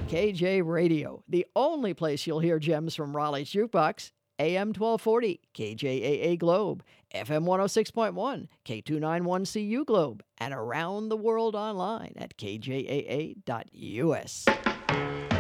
KJ Radio, the only place you'll hear gems from Raleigh's Jukebox. AM 1240, KJAA Globe, FM 106.1, K291CU Globe, and around the world online at kjaa.us.